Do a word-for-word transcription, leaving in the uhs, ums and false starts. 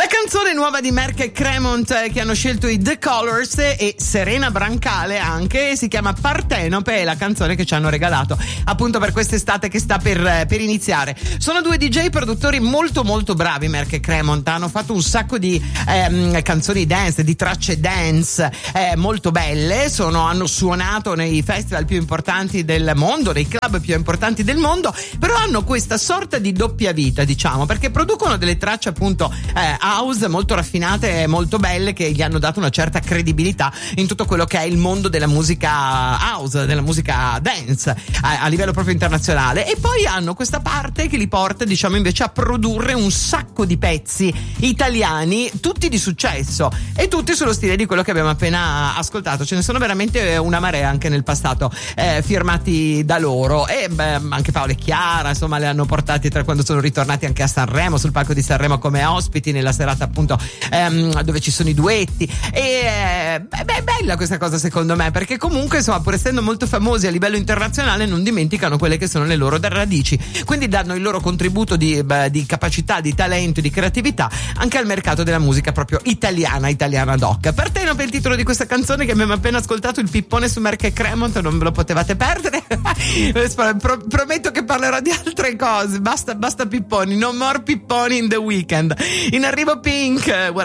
La canzone nuova di Merck e Cremont eh, che hanno scelto i The Colors e Serena Brancale anche, si chiama Partenope, è la canzone che ci hanno regalato appunto per quest'estate che sta per, per iniziare. Sono due D J produttori molto molto bravi, Merck e Cremont, hanno fatto un sacco di ehm, canzoni dance, di tracce dance eh, molto belle, sono, hanno suonato nei festival più importanti del mondo, nei club più importanti del mondo, però hanno questa sorta di doppia vita, diciamo, perché producono delle tracce appunto eh, house molto raffinate e molto belle che gli hanno dato una certa credibilità in tutto quello che è il mondo della musica house, della musica dance a, a livello proprio internazionale, e poi hanno questa parte che li porta, diciamo, invece a produrre un sacco di pezzi italiani, tutti di successo e tutti sullo stile di quello che abbiamo appena ascoltato. Ce ne sono veramente una marea anche nel passato eh, firmati da loro, e beh, anche Paolo e Chiara insomma le hanno portati tra quando sono ritornati anche a Sanremo, sul palco di Sanremo come ospiti nella serata appunto ehm, dove ci sono i duetti, e beh, beh, è bella questa cosa secondo me, perché comunque insomma pur essendo molto famosi a livello internazionale non dimenticano quelle che sono le loro radici, quindi danno il loro contributo di, beh, di capacità, di talento, di creatività anche al mercato della musica proprio italiana, italiana doc. Partenope è il titolo di questa canzone che abbiamo appena ascoltato, il pippone su Merck e Cremont, non ve lo potevate perdere. Pro- prometto che parlerò di altre cose, basta, basta pipponi, no more pipponi in the weekend. In arrivo Pink, What